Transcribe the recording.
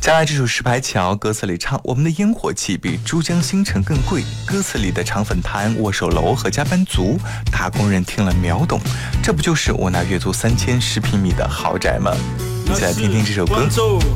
下来这首石牌桥，歌词里唱我们的烟火气比珠江新城更贵，歌词里的肠粉摊、握手楼和加班族，打工人听了秒懂，这不就是我那月租3000、10平米的豪宅吗？一起来听听这首歌。